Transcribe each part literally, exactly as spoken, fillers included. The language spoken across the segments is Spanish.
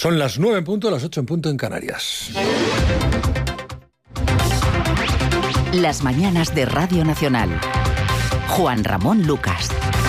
Son las nueve en punto, las ocho en punto en Canarias. Las mañanas de Radio Nacional. Juan Ramón Lucas.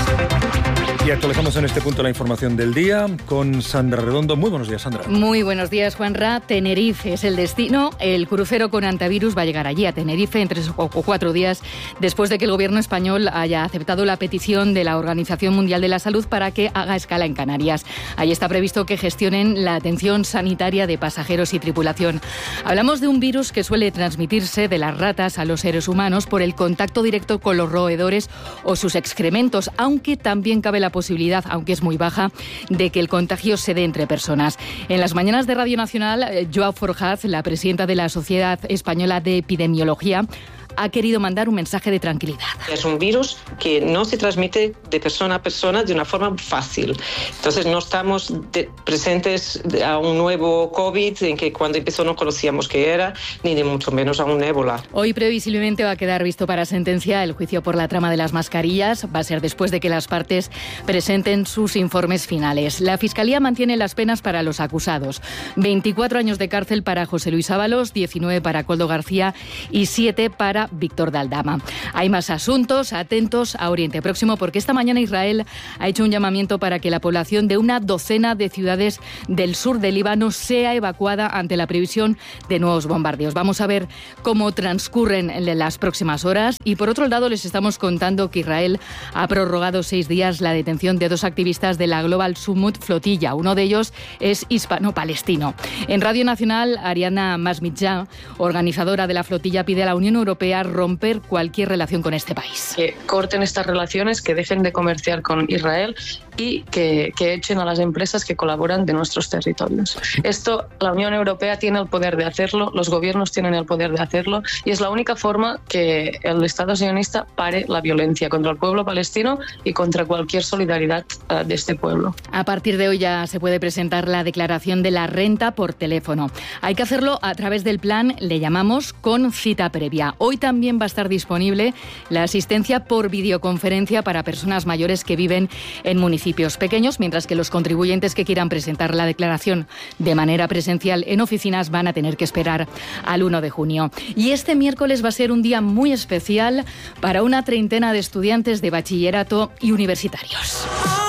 Y actualizamos en este punto la información del día con Sandra Redondo. Muy buenos días, Sandra. Muy buenos días, Juanra. Tenerife es el destino. El crucero con antivirus va a llegar allí, a Tenerife, en tres o cuatro días después de que el gobierno español haya aceptado la petición de la Organización Mundial de la Salud para que haga escala en Canarias. Allí está previsto que gestionen la atención sanitaria de pasajeros y tripulación. Hablamos de un virus que suele transmitirse de las ratas a los seres humanos por el contacto directo con los roedores o sus excrementos, aunque también cabe la posibilidad, aunque es muy baja, de que el contagio se dé entre personas. En las mañanas de Radio Nacional, Joao Forjaz, la presidenta de la Sociedad Española de Epidemiología, ha querido mandar un mensaje de tranquilidad. Es un virus que no se transmite de persona a persona de una forma fácil. Entonces no estamos de, presentes a un nuevo COVID en que cuando empezó no conocíamos qué era, ni de mucho menos a un ébola. Hoy previsiblemente va a quedar visto para sentencia el juicio por la trama de las mascarillas. Va a ser después de que las partes presenten sus informes finales. La Fiscalía mantiene las penas para los acusados. veinticuatro años de cárcel para José Luis Ábalos, diecinueve para Koldo García y siete para Víctor de Aldama. Hay más asuntos, atentos a Oriente Próximo, porque esta mañana Israel ha hecho un llamamiento para que la población de una docena de ciudades del sur del Líbano sea evacuada ante la previsión de nuevos bombardeos. Vamos a ver cómo transcurren en las próximas horas. Y por otro lado, les estamos contando que Israel ha prorrogado seis días la detención de dos activistas de la Global Summit Flotilla. Uno de ellos es hispano-palestino. En Radio Nacional, Ariana Masmitja, organizadora de la flotilla, pide a la Unión Europea romper cualquier relación con este país. Que corten estas relaciones, que dejen de comerciar con Israel y que, que echen a las empresas que colaboran de nuestros territorios. Esto la Unión Europea tiene el poder de hacerlo, los gobiernos tienen el poder de hacerlo y es la única forma que el Estado sionista pare la violencia contra el pueblo palestino y contra cualquier solidaridad uh, de este pueblo. A partir de hoy ya se puede presentar la declaración de la renta por teléfono. Hay que hacerlo a través del plan, le llamamos con cita previa. Hoy también va a estar disponible la asistencia por videoconferencia para personas mayores que viven en municipios pequeños, mientras que los contribuyentes que quieran presentar la declaración de manera presencial en oficinas van a tener que esperar al uno de junio. Y este miércoles va a ser un día muy especial para una treintena de estudiantes de bachillerato y universitarios.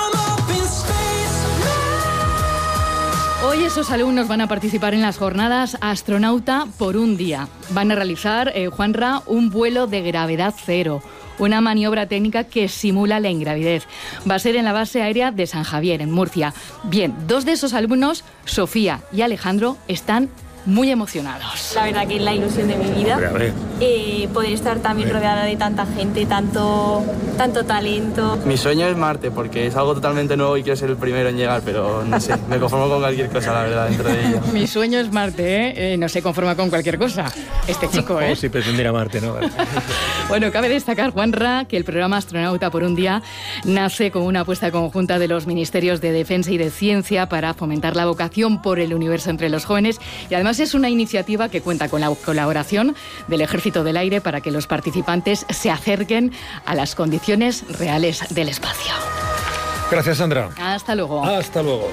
Hoy esos alumnos van a participar en las jornadas Astronauta por un día. Van a realizar, eh, Juanra, un vuelo de gravedad cero, una maniobra técnica que simula la ingravidez. Va a ser en la base aérea de San Javier, en Murcia. Bien, dos de esos alumnos, Sofía y Alejandro, están muy emocionados. La verdad que es la ilusión de mi vida, eh, poder estar también rodeada de tanta gente, tanto, tanto talento. Mi sueño es Marte, porque es algo totalmente nuevo y quiero ser el primero en llegar, pero no sé, me conformo con cualquier cosa, la verdad, dentro de ello. Mi sueño es Marte, ¿eh? Eh, no se conforma con cualquier cosa. Este chico, ¿eh? Oh, si pretendiera Marte, ¿no? Bueno, cabe destacar, Juanra, que el programa Astronauta por un día nace con una apuesta conjunta de los Ministerios de Defensa y de Ciencia para fomentar la vocación por el universo entre los jóvenes, y además es una iniciativa que cuenta con la colaboración del Ejército del Aire para que los participantes se acerquen a las condiciones reales del espacio. Gracias, Sandra. Hasta luego. Hasta luego.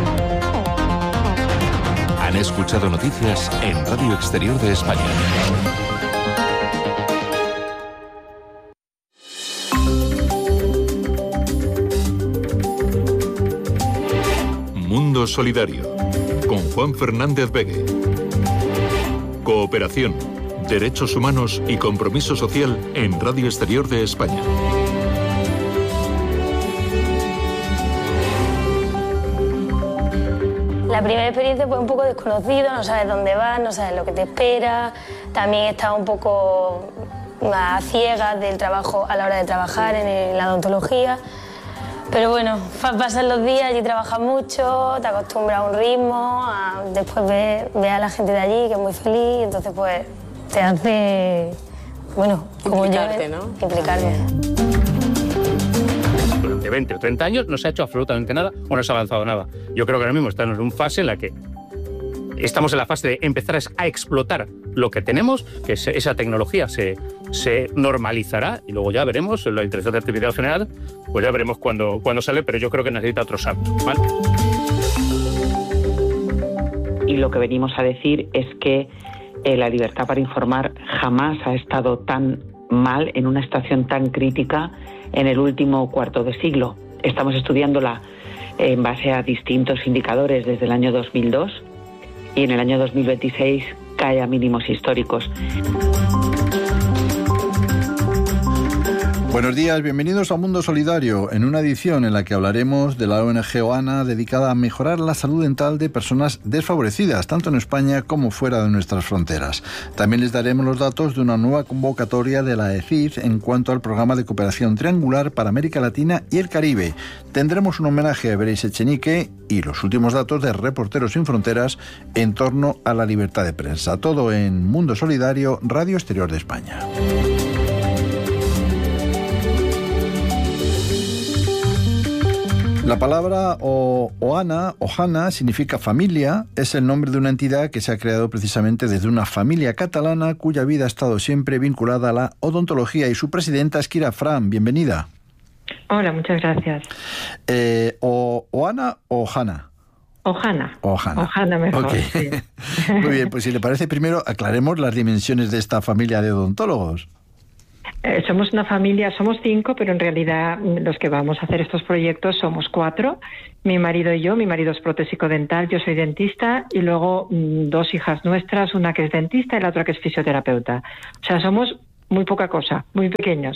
Han escuchado noticias en Radio Exterior de España. Mundo Solidario, con Juan Fernández Begue. Cooperación, derechos humanos y compromiso social en Radio Exterior de España. La primera experiencia fue un poco desconocido, no sabes dónde vas, no sabes lo que te espera. También estaba un poco a ciegas del trabajo a la hora de trabajar en la odontología. Pero bueno, pasan los días, allí trabajas mucho, te acostumbras a un ritmo, a, después ves, ves a la gente de allí que es muy feliz, y entonces pues te hace, bueno, como implicarte, yo, ¿no? implicarme. Durante veinte o treinta años no se ha hecho absolutamente nada o no se ha avanzado nada. Yo creo que ahora mismo estamos en una fase en la que estamos en la fase de empezar a explotar lo que tenemos, que esa tecnología se, se normalizará y luego ya veremos, la inteligencia artificial general, pues ya veremos cuándo, cuándo sale, pero yo creo que necesita otros saltos, ¿vale? y lo que venimos a decir es que eh, la libertad para informar jamás ha estado tan mal, en una situación tan crítica, en el último cuarto de siglo. Estamos estudiándola en base a distintos indicadores desde el año dos mil dos y en el año dos mil veintiséis cae a mínimos históricos. Buenos días, bienvenidos a Mundo Solidario, en una edición en la que hablaremos de la O N G Oana, dedicada a mejorar la salud dental de personas desfavorecidas, tanto en España como fuera de nuestras fronteras. También les daremos los datos de una nueva convocatoria de la E F I D en cuanto al programa de cooperación triangular para América Latina y el Caribe. Tendremos un homenaje a Bereiz Echenique y los últimos datos de Reporteros Sin Fronteras en torno a la libertad de prensa. Todo en Mundo Solidario, Radio Exterior de España. La palabra o, Oana, Ohana, significa familia. Es el nombre de una entidad que se ha creado precisamente desde una familia catalana cuya vida ha estado siempre vinculada a la odontología, y su presidenta es Kira Fran. Bienvenida. Hola, muchas gracias. Eh, o, ¿Oana o Ohana? Ohana. Ohana. Ohana mejor, okay. Sí. Muy bien, pues si le parece, primero aclaremos las dimensiones de esta familia de odontólogos. Eh, somos una familia, somos cinco, pero en realidad los que vamos a hacer estos proyectos somos cuatro. Mi marido y yo, mi marido es protésico dental, yo soy dentista, y luego mmm, dos hijas nuestras, una que es dentista y la otra que es fisioterapeuta. O sea, somos muy poca cosa, muy pequeños,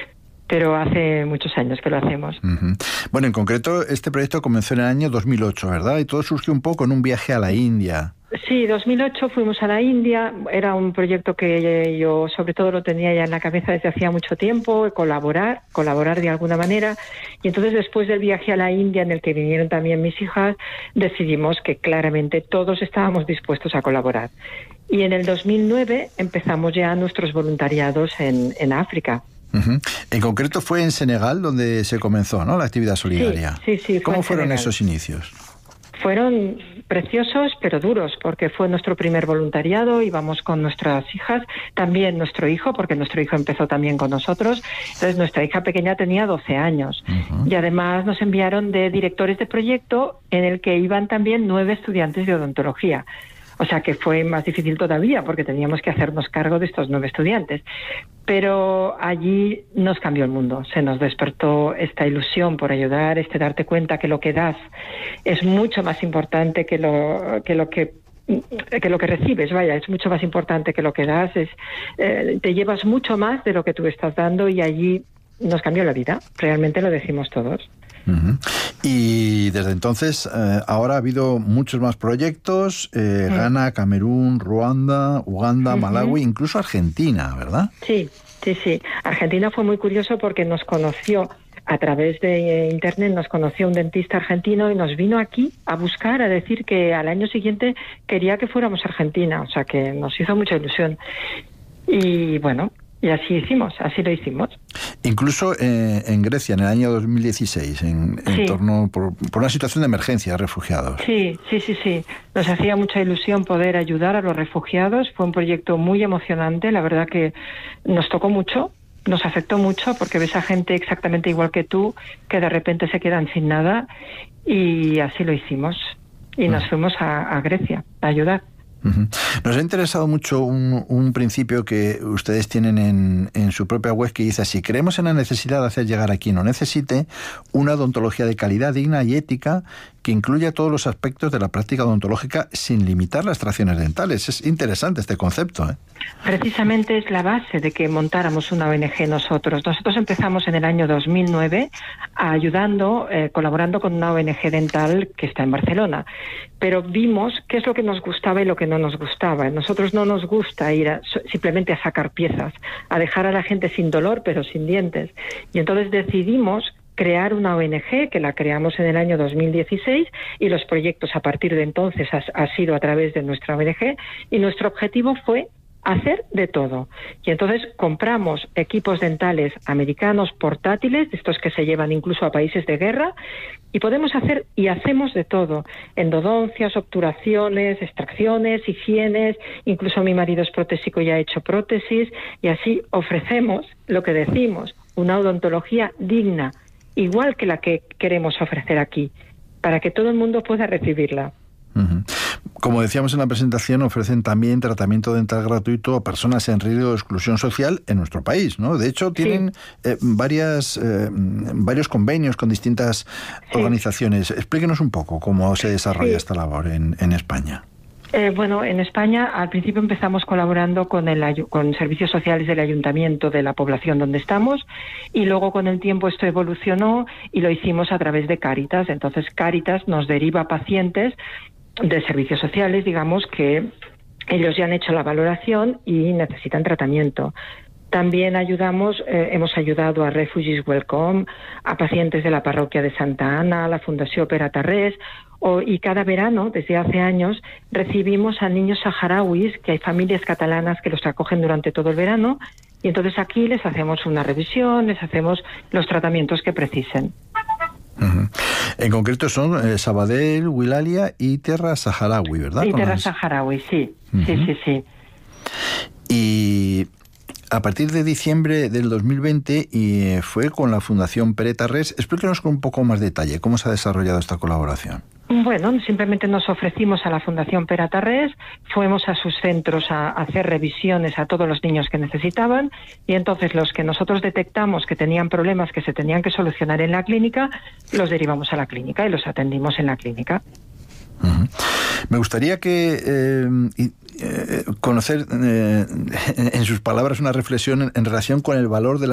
pero hace muchos años que lo hacemos. Uh-huh. Bueno, en concreto, este proyecto comenzó en el año dos mil ocho, ¿verdad? Y todo surgió un poco en un viaje a la India. Sí, dos mil ocho fuimos a la India. Era un proyecto que yo sobre todo lo tenía ya en la cabeza desde hacía mucho tiempo, colaborar, colaborar de alguna manera. Y entonces, después del viaje a la India, en el que vinieron también mis hijas, decidimos que claramente todos estábamos dispuestos a colaborar. Y en el dos mil nueve empezamos ya nuestros voluntariados en, en África. Uh-huh. En concreto fue en Senegal donde se comenzó, ¿no?, la actividad solidaria. Sí, sí, sí. ¿Cómo fueron Senegal. esos inicios? Fueron preciosos, pero duros, porque fue nuestro primer voluntariado, íbamos con nuestras hijas, también nuestro hijo, porque nuestro hijo empezó también con nosotros. Entonces, nuestra hija pequeña tenía doce años. Uh-huh. Y además nos enviaron de directores de proyecto, en el que iban también nueve estudiantes de odontología. O sea que fue más difícil todavía, porque teníamos que hacernos cargo de estos nueve estudiantes. Pero allí nos cambió el mundo, se nos despertó esta ilusión por ayudar, este darte cuenta que lo que das es mucho más importante que lo que lo que que lo que recibes, vaya, es mucho más importante que lo que das, es eh, te llevas mucho más de lo que tú estás dando, y allí nos cambió la vida, realmente lo decimos todos. Uh-huh. Y desde entonces, eh, ahora ha habido muchos más proyectos, eh, uh-huh. Ghana, Camerún, Ruanda, Uganda, uh-huh. Malawi, incluso Argentina, ¿verdad? Sí, sí, sí. Argentina fue muy curioso porque nos conoció a través de internet, nos conoció un dentista argentino y nos vino aquí a buscar, a decir que al año siguiente quería que fuéramos a Argentina, o sea que nos hizo mucha ilusión. Y bueno, y así hicimos, así lo hicimos. Incluso eh, en Grecia, en el año dos mil dieciséis, en, en sí. torno por, por una situación de emergencia de refugiados. Sí, sí, sí, sí. Nos hacía mucha ilusión poder ayudar a los refugiados. Fue un proyecto muy emocionante. La verdad que nos tocó mucho, nos afectó mucho, porque ves a gente exactamente igual que tú, que de repente se quedan sin nada. Y así lo hicimos. Y nos fuimos a, a Grecia a ayudar. Uh-huh. Nos ha interesado mucho un, un principio que ustedes tienen en, en su propia web, que dice así: creemos en la necesidad de hacer llegar a quien lo necesite una odontología de calidad, digna y ética, que incluya todos los aspectos de la práctica odontológica sin limitar las extracciones dentales. Es interesante este concepto, ¿eh? Precisamente es la base de que montáramos una O N G nosotros. Nosotros empezamos en el año dos mil nueve ayudando, eh, colaborando con una O N G dental que está en Barcelona. Pero vimos qué es lo que nos gustaba y lo que no nos gustaba. A nosotros no nos gusta ir a, simplemente a sacar piezas, a dejar a la gente sin dolor pero sin dientes. Y entonces decidimos crear una O N G, que la creamos en el año dos mil dieciséis, y los proyectos a partir de entonces ha, ha sido a través de nuestra O N G, y nuestro objetivo fue hacer de todo. Y entonces compramos equipos dentales americanos portátiles, de estos que se llevan incluso a países de guerra, y podemos hacer y hacemos de todo: endodoncias, obturaciones, extracciones, higienes, incluso mi marido es protésico y ha hecho prótesis, y así ofrecemos lo que decimos, una odontología digna, igual que la que queremos ofrecer aquí, para que todo el mundo pueda recibirla. Uh-huh. Como decíamos en la presentación, ofrecen también tratamiento dental gratuito a personas en riesgo de exclusión social en nuestro país, ¿no? De hecho, tienen sí. eh, varias, eh, varios convenios con distintas sí. organizaciones. Explíquenos un poco cómo se desarrolla sí. esta labor en, en España. Eh, bueno, en España al principio empezamos colaborando con, el, con servicios sociales del ayuntamiento de la población donde estamos y luego con el tiempo esto evolucionó y lo hicimos a través de Cáritas. Entonces Cáritas nos deriva pacientes de servicios sociales, digamos, que ellos ya han hecho la valoración y necesitan tratamiento. También ayudamos, eh, hemos ayudado a Refugees Welcome, a pacientes de la parroquia de Santa Ana, a la Fundación Pere Tarrés, o, y cada verano, desde hace años, recibimos a niños saharauis, que hay familias catalanas que los acogen durante todo el verano, y entonces aquí les hacemos una revisión, les hacemos los tratamientos que precisen. Uh-huh. En concreto son eh, Sabadell, Wilalia y Terra Saharaui, ¿verdad? Y Terra Saharaui, sí. Uh-huh. Sí, sí, sí. Y a partir de diciembre del dos mil veinte y fue con la Fundación Pere Tarrés. Explíquenos con un poco más detalle cómo se ha desarrollado esta colaboración. Bueno, simplemente nos ofrecimos a la Fundación Pere Tarrés, fuimos a sus centros a hacer revisiones a todos los niños que necesitaban y entonces los que nosotros detectamos que tenían problemas que se tenían que solucionar en la clínica, los derivamos a la clínica y los atendimos en la clínica. Uh-huh. Me gustaría que eh, eh, conocer eh, en sus palabras una reflexión en, en relación con el valor de la